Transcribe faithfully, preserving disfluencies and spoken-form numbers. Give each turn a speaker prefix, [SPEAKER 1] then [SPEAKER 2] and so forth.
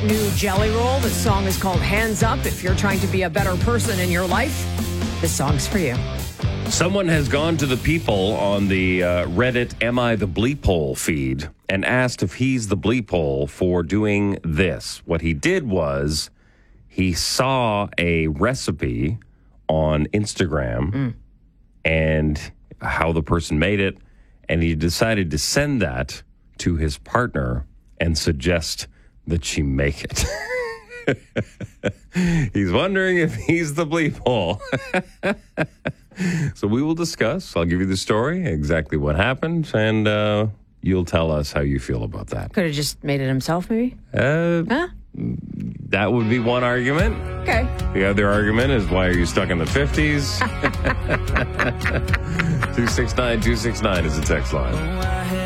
[SPEAKER 1] new Jelly Roll. The song is called Hands Up. If you're trying to be a better person in your life, this song's for you.
[SPEAKER 2] Someone has gone to the people on the uh, Reddit Am I the Bleep Hole feed and asked if he's the bleep hole for doing this. What he did was he saw a recipe on Instagram mm. and how the person made it, and he decided to send that to his partner and suggest that she make it. He's wondering if he's the bleep hole. So we will discuss. I'll give you the story, exactly what happened, and uh, you'll tell us how you feel about that.
[SPEAKER 1] Could have just made it himself, maybe?
[SPEAKER 2] Uh,
[SPEAKER 1] huh?
[SPEAKER 2] That would be one argument.
[SPEAKER 1] Okay.
[SPEAKER 2] The other argument is, why are you stuck in the fifties? two six nine two six nine is the text line.